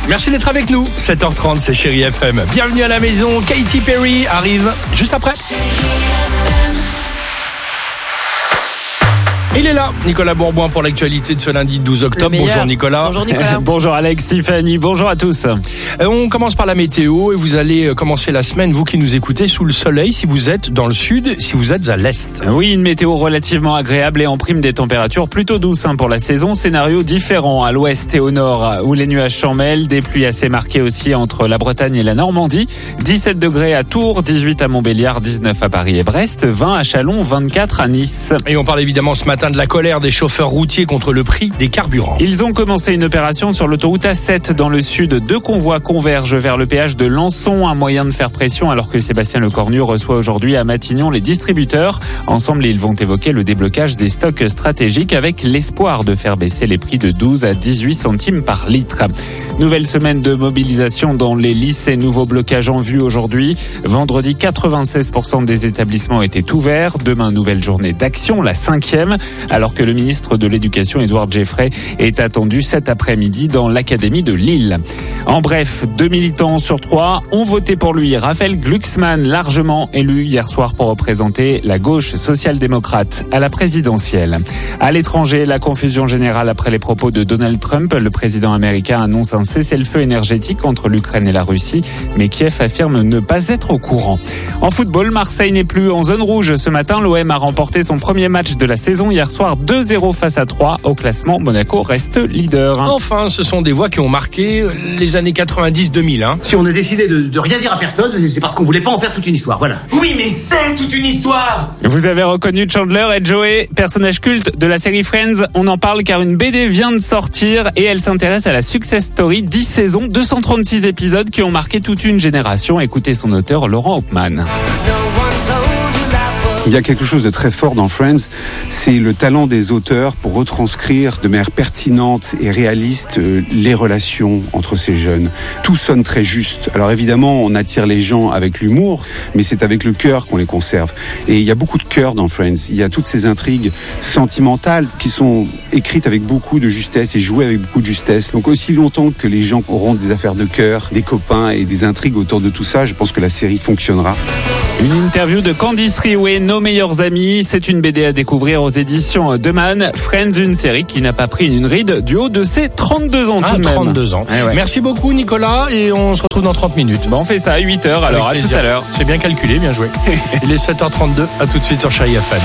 Merci d'être avec nous. 7h30, c'est Chérie FM. Bienvenue à la maison. Katy Perry arrive juste après. Il est là, Nicolas Bourboin pour l'actualité de ce lundi 12 octobre. Bonjour Nicolas. Bonjour Nicolas. Bonjour Alex, Tiffany, bonjour à tous. On commence par la météo et vous allez commencer la semaine, vous qui nous écoutez, sous le soleil si vous êtes dans le sud, si vous êtes à l'est. Oui, une météo relativement agréable et en prime des températures plutôt douces pour la saison. Scénario différent à l'ouest et au nord où les nuages s'en mêlent. Des pluies assez marquées aussi entre la Bretagne et la Normandie. 17 degrés à Tours, 18 à Montbéliard, 19 à Paris et Brest, 20 à Châlons, 24 à Nice. Et on parle évidemment ce matin de la colère des chauffeurs routiers contre le prix des carburants. Ils ont commencé une opération sur l'autoroute A7 dans le sud. 2 convois convergent vers le péage de Lançon, un moyen de faire pression alors que Sébastien Lecornu reçoit aujourd'hui à Matignon les distributeurs. Ensemble, ils vont évoquer le déblocage des stocks stratégiques avec l'espoir de faire baisser les prix de 12 à 18 centimes par litre. Nouvelle semaine de mobilisation dans les lycées. Nouveau blocage en vue aujourd'hui. Vendredi, 96% des établissements étaient ouverts. Demain, nouvelle journée d'action, la 5e, alors que le ministre de l'Éducation, Édouard Geoffrey, est attendu cet après-midi dans l'Académie de Lille. En bref, 2 militants sur 3 ont voté pour lui. Raphaël Glucksmann, largement élu hier soir pour représenter la gauche social-démocrate à la présidentielle. À l'étranger, la confusion générale après les propos de Donald Trump. Le président américain annonce un cessez-le-feu énergétique entre l'Ukraine et la Russie, mais Kiev affirme ne pas être au courant. En football, Marseille n'est plus en zone rouge ce matin. L'OM a remporté son premier match de la saison hier soir 2-0 face à 3. Au classement, Monaco reste leader. Enfin, ce sont des voix qui ont marqué les années 90-2000. Si on a décidé de rien dire à personne, c'est parce qu'on voulait pas en faire toute une histoire, voilà. Oui, mais c'est toute une histoire. Vous avez reconnu Chandler et Joey, personnages cultes de la série Friends. On en parle car une BD vient de sortir et elle s'intéresse à la success story. 10 saisons, 236 épisodes qui ont marqué toute une génération. Écoutez son auteur Laurent Hauptmann. Il y a quelque chose de très fort dans Friends, c'est le talent des auteurs pour retranscrire de manière pertinente et réaliste les relations entre ces jeunes. Tout sonne très juste. Alors évidemment, on attire les gens avec l'humour, mais c'est avec le cœur qu'on les conserve. Et il y a beaucoup de cœur dans Friends. Il y a toutes ces intrigues sentimentales qui sont écrites avec beaucoup de justesse et jouées avec beaucoup de justesse. Donc aussi longtemps que les gens auront des affaires de cœur, des copains et des intrigues autour de tout ça, je pense que la série fonctionnera. Une interview de Candice Riouet, Nos meilleurs amis. C'est une BD à découvrir aux éditions de Man. Friends, une série qui n'a pas pris une ride du haut de ses 32 ans tout de même. 32 ans. Ouais. Merci beaucoup Nicolas et on se retrouve dans 30 minutes. On fait ça à 8h, alors à tout à l'heure. C'est bien calculé, bien joué. Il est 7h32, à tout de suite sur Chérie FM.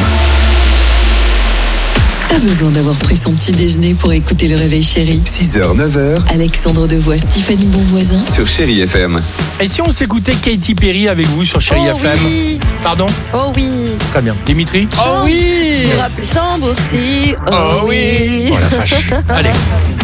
Pas besoin d'avoir pris son petit déjeuner pour écouter le réveil chéri. 6h, 9h. Alexandre Devoise, Tiffany Bonvoisin. Sur Chérie FM. Et si on s'écoutait Katy Perry avec vous sur Chérie FM? Oui. Pardon? Oh oui. Très bien. Dimitri? Oh oui. Chambre aussi. Oh oui. Oh la vache. Allez.